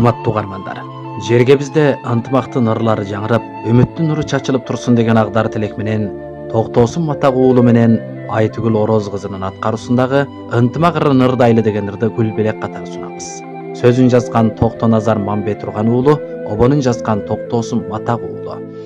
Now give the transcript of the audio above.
Урматтуу угармандар, жерге бизде ынтымактын ырлары жаңырап, үмүттүн нуру чачылып турсун деген агдар тилек менен Токтосун Матак уулу менен Айтүгүл Ороз кызынын аткаруусундагы Ынтымак ырын ырдайлы деген ырды Гүлбелек катары сунабыз. Сөзүн жазган Токтоназар Мамбет Турган уулу, обонун жазган Токтосун Матак уулу.